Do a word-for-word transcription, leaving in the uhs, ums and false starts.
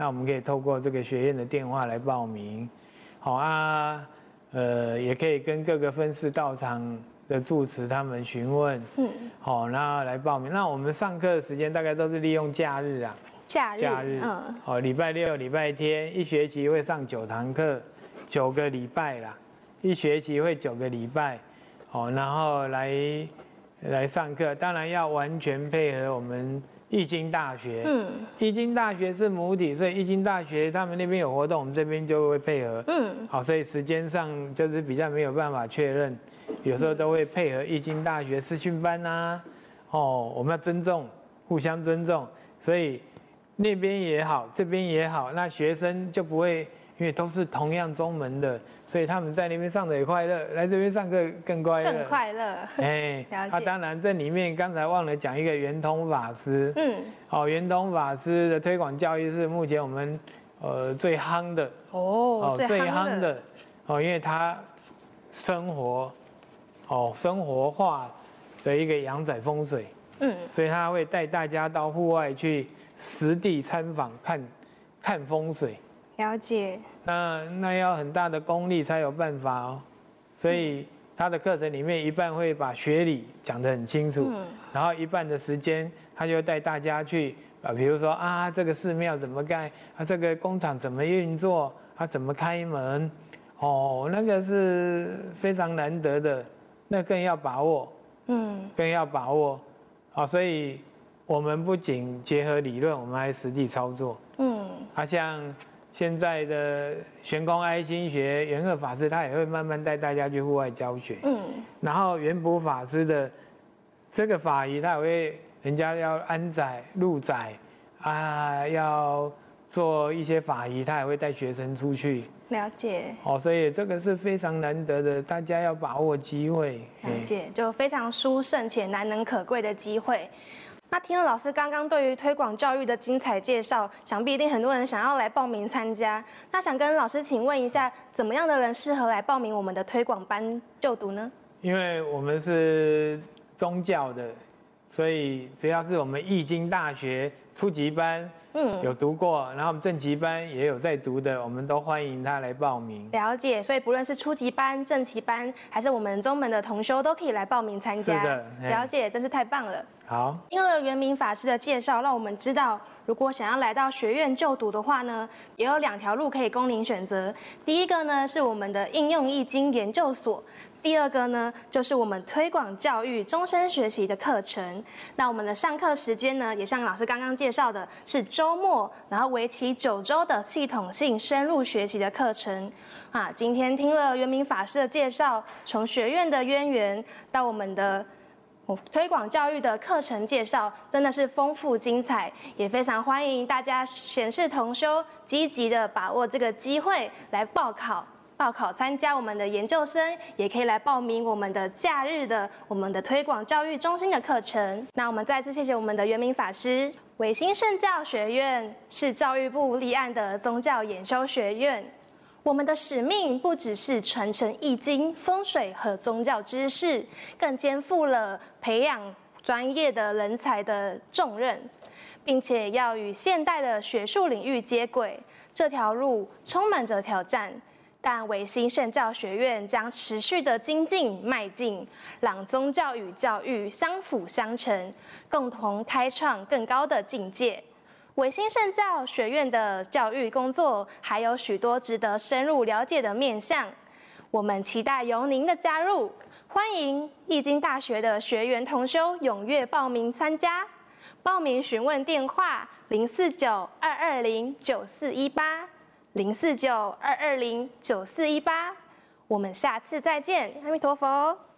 那我们可以透过这个学院的电话来报名。好啊，呃，也可以跟各个分寺道场的住持他们询问，嗯，好，然后来报名。那我们上课的时间大概都是利用假日啊， 假日， 假日， 嗯， 好，礼拜六、礼拜天，一学期会上九堂课，九个礼拜啦，一学期会九个礼拜，好，然后来来上课，当然要完全配合我们义经大学，嗯，义经大学是母体，所以义经大学他们那边有活动，我们这边就会配合，嗯，好，所以时间上就是比较没有办法确认，有时候都会配合义经大学视讯班啊，哦，我们要尊重，互相尊重，所以那边也好，这边也好，那学生就不会。因为都是同样宗门的，所以他们在那边上的也快乐，来这边上课更快乐。 更快乐。 哎，啊，当然这里面刚才忘了讲一个圆通法师，嗯，好，圆通法师的推广教育是目前我们呃最夯的哦，最夯的哦，因为他生活哦生活化的一个阳宅风水，嗯，所以他会带大家到户外去实地参访看看风水。 了解， 那那要很大的功力才有办法哦，所以他的课程里面一半会把学理讲得很清楚，嗯，然后一半的时间他就带大家去啊，比如说啊这个寺庙怎么盖，啊这个工厂怎么运作，啊怎么开门，哦那个是非常难得的，那更要把握，嗯，更要把握，啊所以我们不仅结合理论，我们还实际操作，嗯，啊像。现在的玄空哀心学圆鹤法师，他也会慢慢带大家去户外教学。嗯，然后圆补法师的这个法仪，他也会人家要安宅、入宅啊，要做一些法仪，他也会带学生出去。 了解。 哦，所以这个是非常难得的，大家要把握机会。 了解，就非常殊胜且难能可贵的机会。那听了老师刚刚对于推广教育的精彩介绍，想必一定很多人想要来报名参加。那想跟老师请问一下，怎么样的人适合来报名我们的推广班就读呢？ 因为我们是宗教的，所以只要是我们义经大学初级班，嗯，有读过，然后我们正级班也有在读的，我们都欢迎他来报名。 了解，所以不论是初级班、正级班，还是我们宗门的同修，都可以来报名参加。 是的， 了解，真是太棒了。 好， 听了圆明法师的介绍，让我们知道，如果想要来到学院就读的话呢，也有两条路可以供您选择。第一个呢是我们的应用易经研究所，第二个呢就是我们推广教育终身学习的课程。那我们的上课时间呢，也像老师刚刚介绍的，是周末，然后为期九周的系统性深入学习的课程。啊，今天听了圆明法师的介绍，从学院的渊源到我们的推广教育的课程介绍真的是丰富精彩，也非常欢迎大家显示同修积极的把握这个机会来报考，报考参加我们的研究生，也可以来报名我们的假日的我们的推广教育中心的课程。那我们再次谢谢我们的圆明法师。伟星圣教学院是教育部立案的宗教研修学院。我们的使命不只是传承易经、风水和宗教知识，更肩负了培养专业的人才的重任，并且要与现代的学术领域接轨。这条路充满着挑战，但伟星圣教学院将持续的精进迈进，让宗教与教育相辅相成，共同开创更高的境界。伟星圣教学院的教育工作还有许多值得深入了解的面向，我们期待有您的加入。欢迎义经大学的学员同修踊跃报名参加，报名询问电话零四九二二零九四一八零四九二二零九四一八。我们下次再见，阿弥陀佛。